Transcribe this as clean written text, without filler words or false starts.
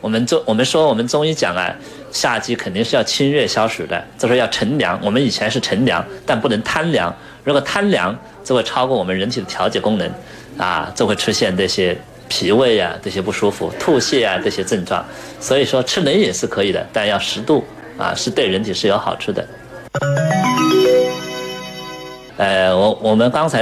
我们中医讲啊，夏季肯定是要清热消暑的，就说要乘凉。我们以前是乘凉，但不能贪凉。如果贪凉，就会超过我们人体的调节功能，啊，就会出现这些脾胃啊这些不舒服、吐泻啊这些症状。所以说吃冷饮是可以的，但要适度啊，是对人体是有好处的。我们刚才